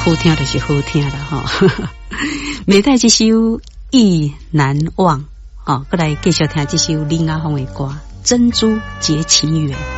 好听就是好听啦哈。每代这首《意难忘》，过来继续听这首李雅芳的歌《珍珠结情缘》。